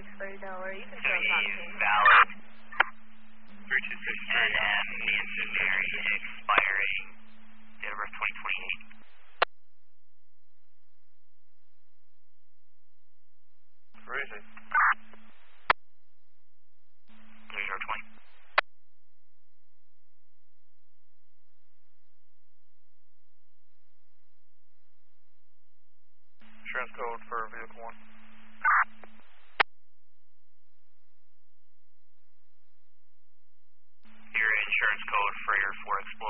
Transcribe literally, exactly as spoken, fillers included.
expiry dollar. You can So show he's something. valid. three two six And then Nancy Mary expiring. Date of birth twenty twenty-eight. Where is he? Zero zero twenty. Insurance code for vehicle one. Your insurance code for your Ford Explorer.